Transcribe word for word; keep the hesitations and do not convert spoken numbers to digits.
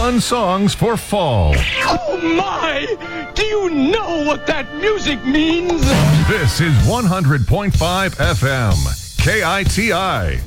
fun songs for fall. Oh my! Do you know what that music means? This is one hundred point five F M, K I T I.